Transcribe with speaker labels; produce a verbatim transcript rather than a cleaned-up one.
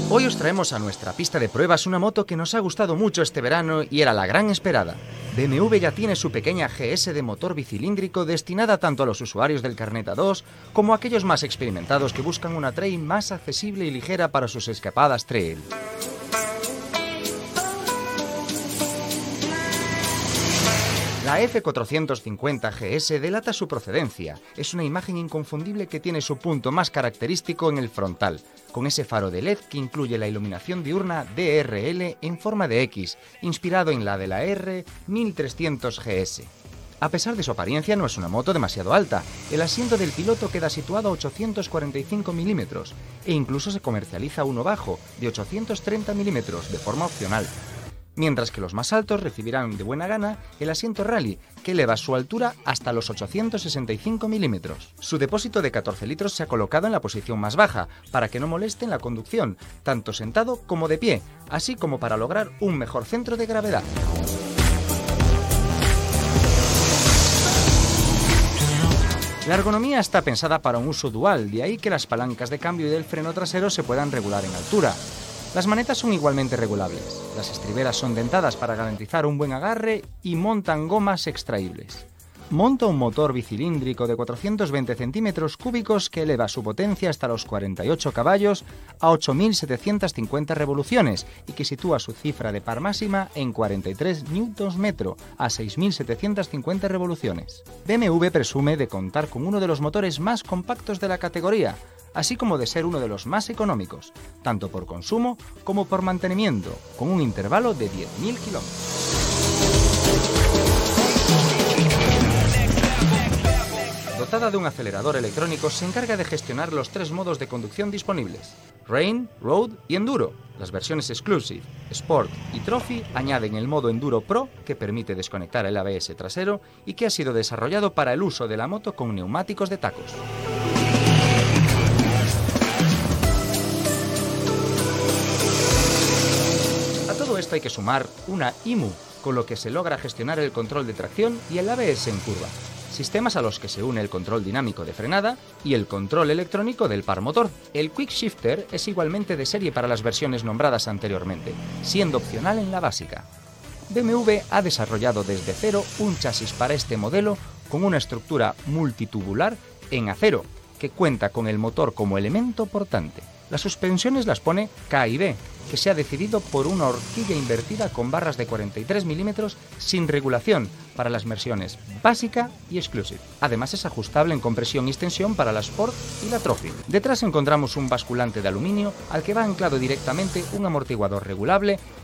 Speaker 1: Hoy os traemos a nuestra pista de pruebas una moto que nos ha gustado mucho este verano y era la gran esperada. B M W ya tiene su pequeña G S de motor bicilíndrico destinada tanto a los usuarios del Carnet A dos como a aquellos más experimentados que buscan una trail más accesible y ligera para sus escapadas trail. La F cuatrocientos cincuenta G S delata su procedencia. Es una imagen inconfundible que tiene su punto más característico en el frontal, con ese faro de L E D que incluye la iluminación diurna D R L en forma de X, inspirado en la de la R mil trescientos G S. A pesar de su apariencia, no es una moto demasiado alta. El asiento del piloto queda situado a ochocientos cuarenta y cinco milímetros e incluso se comercializa uno bajo, de ochocientos treinta milímetros, de forma opcional. Mientras que los más altos recibirán de buena gana el asiento Rally, que eleva su altura hasta los ochocientos sesenta y cinco milímetros. Su depósito de catorce litros se ha colocado en la posición más baja, para que no moleste en la conducción, tanto sentado como de pie, así como para lograr un mejor centro de gravedad. La ergonomía está pensada para un uso dual, de ahí que las palancas de cambio y del freno trasero se puedan regular en altura. Las manetas son igualmente regulables. Las estriberas son dentadas para garantizar un buen agarre y montan gomas extraíbles. Monta un motor bicilíndrico de cuatrocientos veinte centímetros cúbicos que eleva su potencia hasta los cuarenta y ocho caballos a ocho mil setecientas cincuenta revoluciones y que sitúa su cifra de par máxima en cuarenta y tres newtons metro a seis mil setecientas cincuenta revoluciones. B M W presume de contar con uno de los motores más compactos de la categoría, así como de ser uno de los más económicos, tanto por consumo como por mantenimiento, con un intervalo de diez mil kilómetros. Dotada de un acelerador electrónico, se encarga de gestionar los tres modos de conducción disponibles: Rain, Road y Enduro. Las versiones Exclusive, Sport y Trophy añaden el modo Enduro Pro, que permite desconectar el A B S trasero y que ha sido desarrollado para el uso de la moto con neumáticos de tacos. A todo esto hay que sumar una I M U, con lo que se logra gestionar el control de tracción y el A B S en curva, sistemas a los que se une el control dinámico de frenada y el control electrónico del par motor. El Quick Shifter es igualmente de serie para las versiones nombradas anteriormente, siendo opcional en la básica. B M W ha desarrollado desde cero un chasis para este modelo con una estructura multitubular en acero, que cuenta con el motor como elemento portante. Las suspensiones las pone K y B, que se ha decidido por una horquilla invertida con barras de cuarenta y tres milímetros sin regulación para las versiones básica y Exclusive. Además es ajustable en compresión y extensión para la Sport y la Trophy. Detrás encontramos un basculante de aluminio al que va anclado directamente un amortiguador regulable